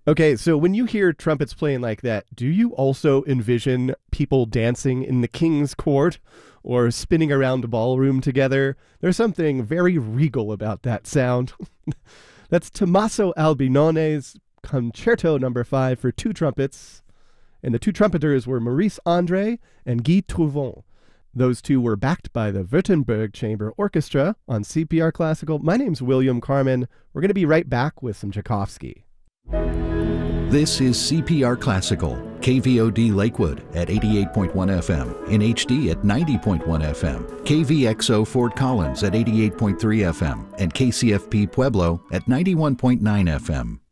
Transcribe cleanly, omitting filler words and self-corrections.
Okay, so when you hear trumpets playing like that, do you also envision people dancing in the king's court or spinning around a ballroom together? There's something very regal about that sound. That's Tommaso Albinone's Concerto No. 5 for two trumpets. And the two trumpeters were Maurice Andre and Guy Trouvon. Those two were backed by the Württemberg Chamber Orchestra on CPR Classical. My name's William Carmen. We're going to be right back with some Tchaikovsky. This is CPR Classical, KVOD Lakewood at 88.1 FM, in HD at 90.1 FM, KVXO Fort Collins at 88.3 FM, and KCFP Pueblo at 91.9 FM.